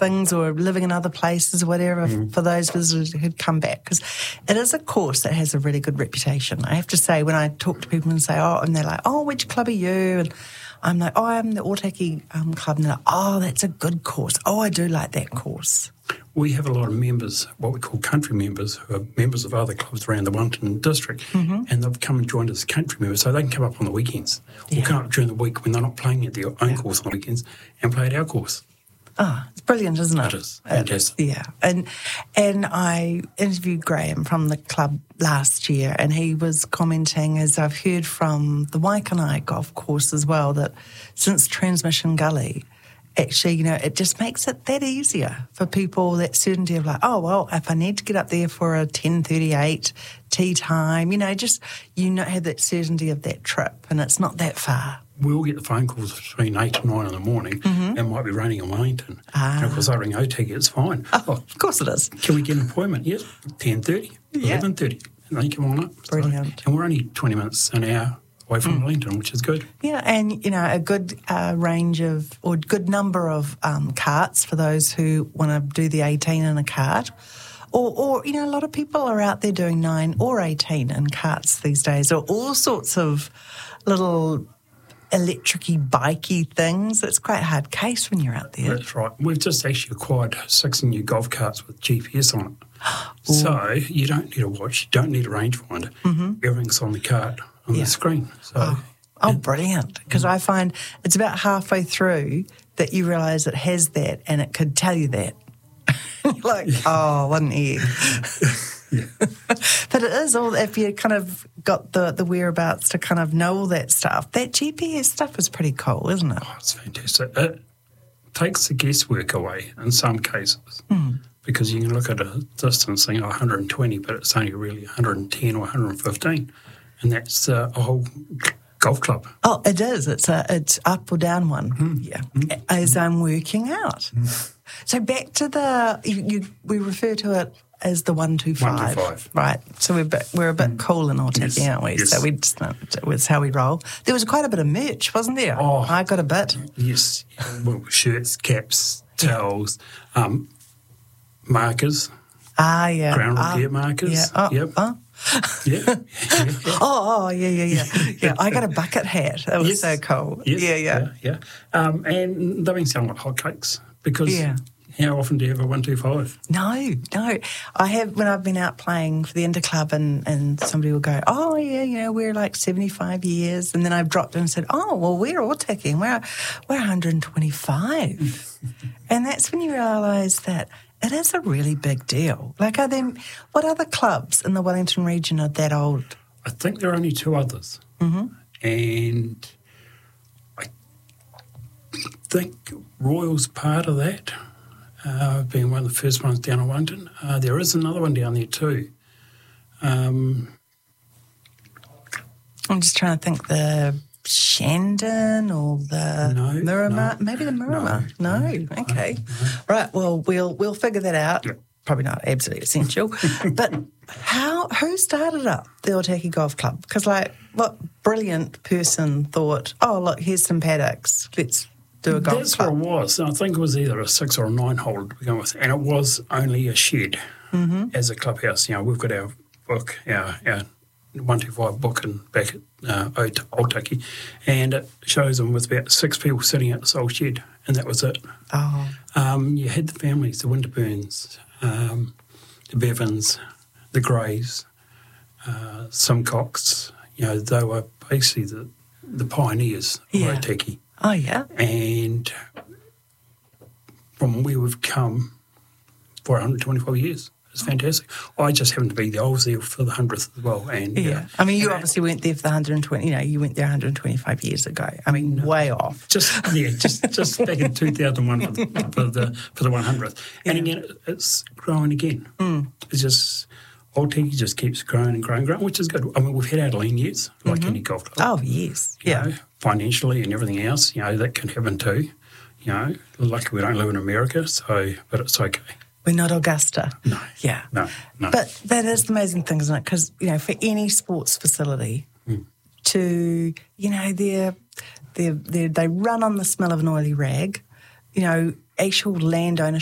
things or living in other places or whatever for those visitors who'd come back. Because it is a course that has a really good reputation. I have to say, when I talk to people and say, and they're like, which club are you? And I'm like, I'm the Otaki Club. And they're like, that's a good course. I do like that course. We have a lot of members, what we call country members, who are members of other clubs around the Wellington district, and they've come and joined as country members, so they can come up on the weekends or come up during the week when they're not playing at their own course on the weekends and play at our course. It's brilliant, isn't it? It is fantastic. Yeah, and I interviewed Graham from the club last year, and he was commenting, as I've heard from the Waikanai golf course as well, that since Transmission Gully, actually, it just makes it that easier for people, that certainty of like, if I need to get up there for a 10:38 tea time, have that certainty of that trip, and it's not that far. We'll get the phone calls between 8 and 9 in the morning. It might be raining in Wellington. And of course, I ring Otaki, it's fine. Of course it is. Can we get an appointment? Yes, 10:30, 11:30. And they come on up. Brilliant. And we're only 20 minutes, an hour away from Wellington, which is good. Yeah, and, a good range of, or good number of carts for those who want to do the 18 in a cart. Or a lot of people are out there doing 9 or 18 in carts these days, or all sorts of little electric-y, bikey things. It's quite a hard case when you're out there. That's right. We've just actually acquired 6 new golf carts with GPS on it. So you don't need a watch, you don't need a rangefinder. Everything's on the cart, on the screen. So, brilliant. Because I find it's about halfway through that you realise it has that and it could tell you that. You're like, what an egg. Yeah. But it is all, if you kind of got the whereabouts to kind of know all that stuff, that GPS stuff is pretty cool, isn't it? It's fantastic. It takes the guesswork away in some cases because you can look at a distance saying 120, but it's only really 110 or 115, and that's a whole golf club. Oh, it is. It's up or down one. Yeah, as I'm working out. So back to we refer to it as the 125. 125. Right. So we're a bit cool in Otaki, aren't we? Yes. So it was how we roll. There was quite a bit of merch, wasn't there? I got a bit. Yes. Well, shirts, caps, towels, markers. Yeah. Ground repair markers. Yeah. Yep. Yeah. Yeah. I got a bucket hat. That was so cool. Yes. Yeah. And they've been selling like hotcakes because how often do you have a 125? No. I have, when I've been out playing for the Interclub and somebody will go, we're like 75 years. And then I've dropped in and said, we're Otaki and we're 125. And that's when you realise that it is a really big deal. Like, what other clubs in the Wellington region are that old? I think there are only 2 others. And I think Royal's part of that, being one of the first ones down in Wellington. There is another one down there too. I'm just trying to think, the Shandon or the Miramar? Maybe the Miramar. No. Okay. No. Right, well, we'll figure that out. Yep. Probably not absolutely essential. But who started up the Otaki Golf Club? Because, what brilliant person thought, look, here's some paddocks, let's do a golf That's club. what it was. I think it was either a 6 or a 9 hole to begin with, and it was only a shed as a clubhouse. We've got our book, our 125 book back at Otaki, and it shows them with about 6 people sitting at this old shed, and that was it. You had the families, the Winterburns, the Bevans, the Greys, Simcox. They were basically the pioneers of Otaki. Oh, yeah. And from where we've come for 125 years. It's fantastic. I just happened to be there. I was there for the 100th as well. And I mean, you obviously weren't there for the 120. You went there 125 years ago. I mean, way off. Just back in 2001 for the 100th. And again, it's growing again. It's just Otaki just keeps growing and growing, which is good. I mean, we've had our lean years, like any golf club. Oh, yes. You know, financially and everything else, that can happen too. Luckily we don't live in America, but it's okay. We're not Augusta. No. Yeah. No. But that is the amazing thing, isn't it? Because, for any sports facility to, they run on the smell of an oily rag, actual land ownership